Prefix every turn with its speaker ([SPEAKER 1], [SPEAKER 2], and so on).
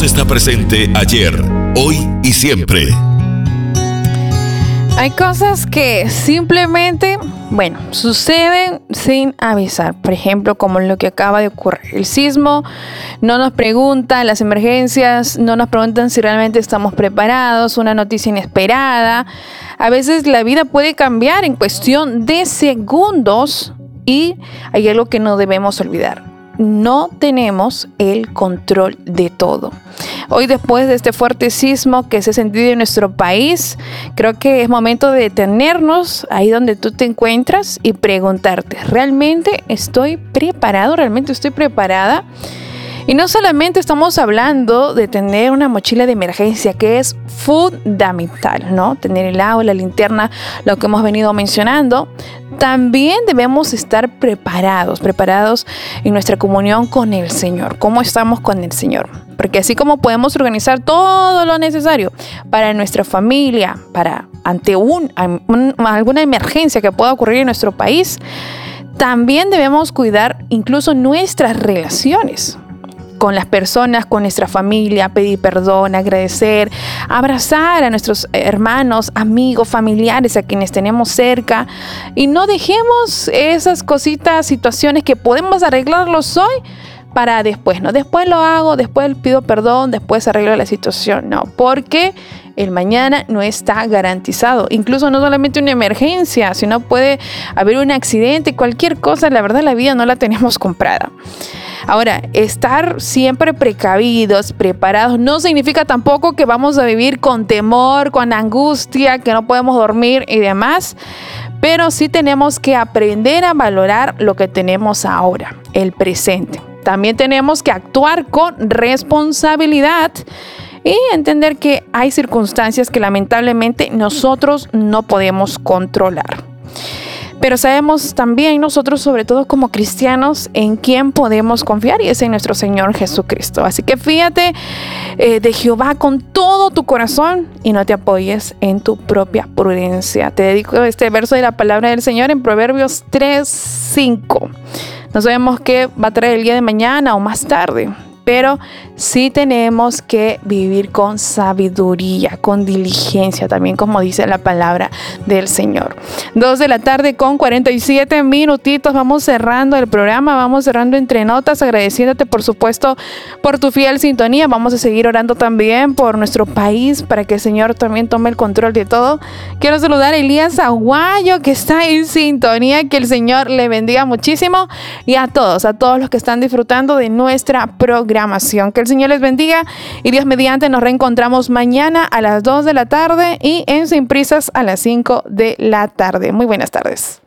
[SPEAKER 1] está presente ayer, hoy y siempre.
[SPEAKER 2] Hay cosas que simplemente, suceden sin avisar. Por ejemplo, como lo que acaba de ocurrir. El sismo no nos pregunta, las emergencias no nos preguntan si realmente estamos preparados, una noticia inesperada. A veces la vida puede cambiar en cuestión de segundos y hay algo que no debemos olvidar. No tenemos el control de todo. Hoy, después de este fuerte sismo que se ha sentido en nuestro país, creo que es momento de detenernos ahí donde tú te encuentras y preguntarte, ¿realmente estoy preparado? ¿Realmente estoy preparada? Y no solamente estamos hablando de tener una mochila de emergencia, que es fundamental, ¿no? Tener el agua, la linterna, lo que hemos venido mencionando. También debemos estar preparados en nuestra comunión con el Señor. ¿Cómo estamos con el Señor? Porque así como podemos organizar todo lo necesario para nuestra familia, para ante alguna emergencia que pueda ocurrir en nuestro país, también debemos cuidar incluso nuestras relaciones con las personas, con nuestra familia, pedir perdón, agradecer, abrazar a nuestros hermanos, amigos, familiares, a quienes tenemos cerca, y no dejemos esas cositas, situaciones que podemos arreglarlos hoy para después, ¿no? Después lo hago, después pido perdón, después arreglo la situación, no, porque el mañana no está garantizado. Incluso no solamente una emergencia, sino puede haber un accidente, cualquier cosa. La verdad, la vida no la tenemos comprada. Ahora, estar siempre precavidos, preparados, no significa tampoco que vamos a vivir con temor, con angustia, que no podemos dormir y demás. Pero sí tenemos que aprender a valorar lo que tenemos ahora, el presente. También tenemos que actuar con responsabilidad y entender que hay circunstancias que lamentablemente nosotros no podemos controlar. Pero sabemos también nosotros, sobre todo como cristianos, en quién podemos confiar, y es en nuestro Señor Jesucristo. Así que fíjate de Jehová con todo tu corazón y no te apoyes en tu propia prudencia. Te dedico este verso de la palabra del Señor en Proverbios 3:5. No sabemos qué va a traer el día de mañana o más tarde, pero sí tenemos que vivir con sabiduría, con diligencia, también como dice la palabra del Señor. 2:47 p.m. Vamos cerrando el programa, vamos cerrando Entre Notas, agradeciéndote por supuesto por tu fiel sintonía. Vamos a seguir orando también por nuestro país para que el Señor también tome el control de todo. Quiero saludar a Elías Aguayo, que está en sintonía, que el Señor le bendiga muchísimo, y a todos los que están disfrutando de nuestra programación. Que el Señor les bendiga, y Dios mediante nos reencontramos mañana a las 2 de la tarde y en Sin Prisas a las 5 de la tarde. Muy buenas tardes.